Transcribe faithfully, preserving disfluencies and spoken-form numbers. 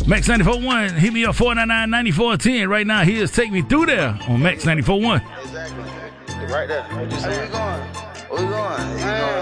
Max ninety-four point one, hit me up four nine nine, nine four one zero. Right now, he is Take Me Through There on Max ninety-four point one. Exactly. Right there. What you saying? Where we going? Where we going? Where we going?